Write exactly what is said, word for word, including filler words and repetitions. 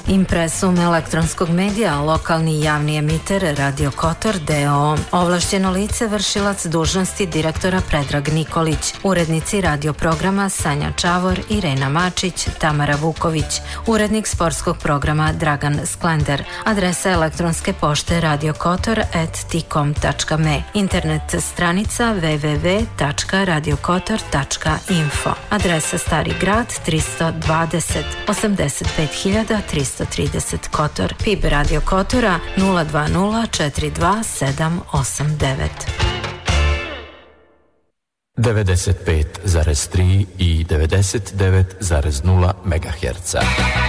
Impresum elektronskog medija, lokalni javni emiter Radio Kotor d o o. Ovlašćeno lice vršilac dužnosti direktora Predrag Nikolić. Urednici radio programa Sanja Čavor, Irena Mačić, Tamara Vuković. Urednik sportskog programa Dragan Sklender. Adresa elektronske pošte radiokotor at tikom tačka me. Internet stranica w w w tačka radiokotor tačka info. Adresa Stari grad tristo dvadeset osamdeset pet hiljada tristo trideset Kotor. P I B Radio Kotora nula dva nula četiri dva sedam osam devet. devedeset pet zarez tri i devedeset devet zarez nula megaherca.